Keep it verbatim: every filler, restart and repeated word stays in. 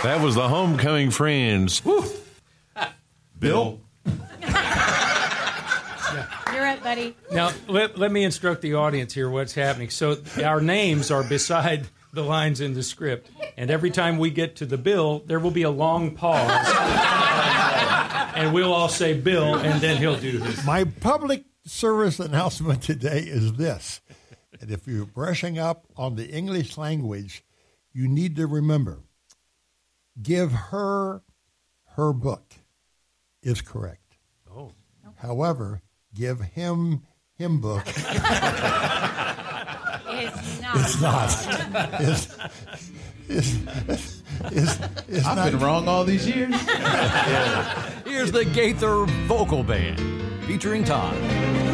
That was the Homecoming Friends. Woo. Bill? You're up, buddy. Now, let, let me instruct the audience here what's happening. So our names are beside the lines in the script, and every time we get to the Bill, there will be a long pause, and we'll all say Bill, and then he'll do his. My public service announcement today is this. And if you're brushing up on the English language, you need to remember, give her her book is correct. Oh. However, give him him book. It's not. It's not. It's, it's, it's, it's I've not. been wrong all these years. Here's the Gaither Vocal Band featuring Todd.